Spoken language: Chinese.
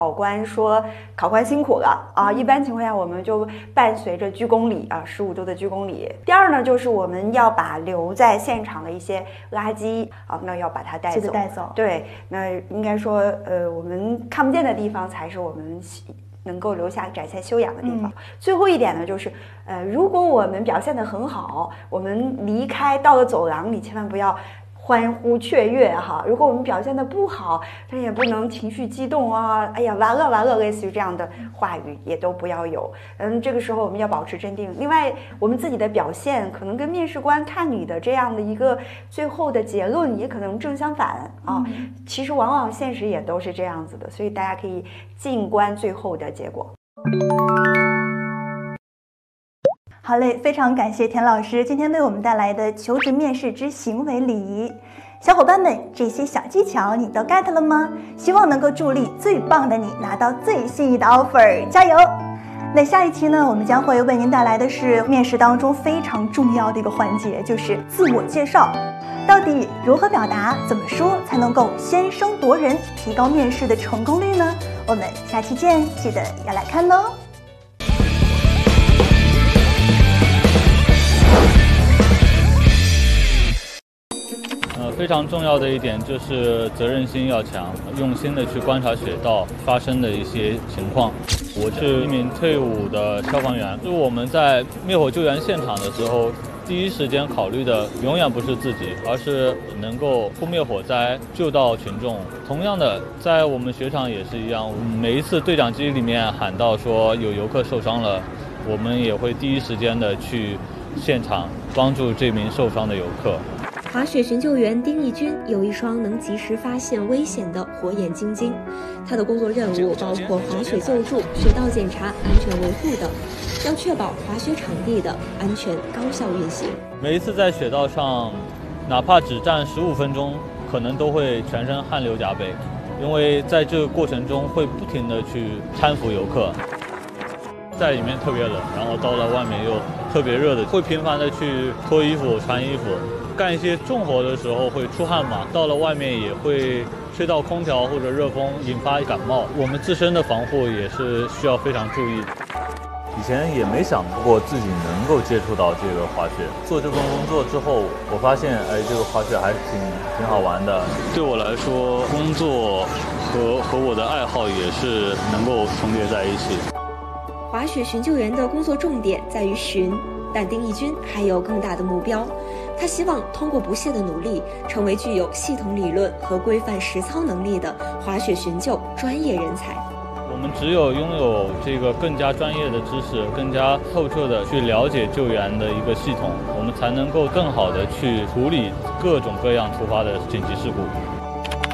考官说考官辛苦了啊，一般情况下我们就伴随着鞠躬礼啊，15度的鞠躬礼。第二呢，就是我们要把留在现场的一些垃圾啊，那要把它带走。 带走。 对，那应该说我们看不见的地方才是我们能够留下展现修养的地方。最后一点呢，就是如果我们表现得很好，我们离开到了走廊里，千万不要欢呼雀跃哈。如果我们表现得不好，但也不能情绪激动啊，哎呀完了，类似于这样的话语也都不要有。这个时候我们要保持镇定。另外，我们自己的表现可能跟面试官看你的这样的一个最后的结论也可能正相反啊。其实往往现实也都是这样子的，所以大家可以静观最后的结果。 好嘞，非常感谢田老师今天为我们带来的求职面试之行为礼仪。小伙伴们，这些小技巧你都 get 了吗？希望能够助力最棒的你拿到最心仪的 offer， 加油！那下一期呢，我们将会为您带来的是面试当中非常重要的一个环节，就是自我介绍。到底如何表达，怎么说才能够先声夺人，提高面试的成功率呢？我们下期见，记得要来看哦。 非常重要的一点就是责任心要强，用心的去观察雪道发生的一些情况。我是一名退伍的消防员，就是我们在灭火救援现场的时候，第一时间考虑的永远不是自己，而是能够扑灭火灾，救到群众。同样的，在我们雪场也是一样，每一次对讲机里面喊到说有游客受伤了，我们也会第一时间的去现场帮助这名受伤的游客。 滑雪寻救员丁义军有一双能及时发现危险的火眼金睛，他的工作任务包括滑雪救助、雪道检查、安全维护等，要确保滑雪场地的安全高效运行。 每一次在雪道上，哪怕只站15分钟，可能都会全身汗流浃背，因为在这个过程中会不停地去搀扶游客。在里面特别冷，然后到了外面又特别热的，会频繁的去脱衣服、穿衣服。干一些重活的时候会出汗嘛，到了外面也会吹到空调或者热风，引发感冒。我们自身的防护也是需要非常注意。 以前也没想过自己能够接触到这个滑雪。做这份工作之后，我发现，这个滑雪还是挺好玩的。 对我来说，工作和我的爱好也是能够重叠在一起。 滑雪寻救员的工作重点在于寻，但丁义军还有更大的目标。他希望通过不懈的努力，成为具有系统理论和规范实操能力的滑雪寻救专业人才。 我们只有拥有这个更加专业的知识，更加透彻的去了解救援的一个系统，我们才能够更好的去处理各种各样突发的紧急事故。